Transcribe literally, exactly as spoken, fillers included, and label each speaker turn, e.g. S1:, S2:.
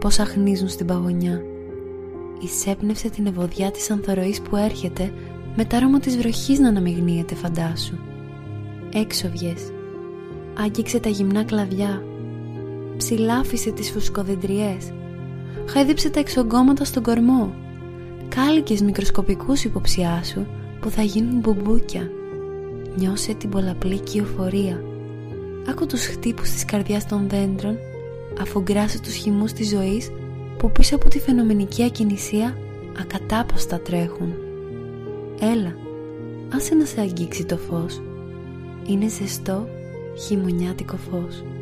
S1: πως αχνίζουν στην παγωνιά. Εισέπνευσε την ευωδιά της ανθορροής που έρχεται με τ' άρωμα της βροχής να αναμειγνύεται, φαντάσου. Έξω βγες. Άγγιξε τα γυμνά κλαδιά. Ψηλάφισε τις φουσκοδεντριές. Χάιδεψε τα εξογκώματα στον κορμό. Κάλικες μικροσκοπικούς υποψιάσου που θα γίνουν μπουμπούκια. Νιώσε την πολλαπλή κυοφορία. Άκου τους χτύπους της καρδιάς των δέντρων, αφού γκράσε τους χυμούς της ζωής που πίσω από τη φαινομενική ακινησία ακατάπαυστα τρέχουν. Έλα, άσε να σε αγγίξει το φως. Είναι ζεστό χειμωνιάτικο φως.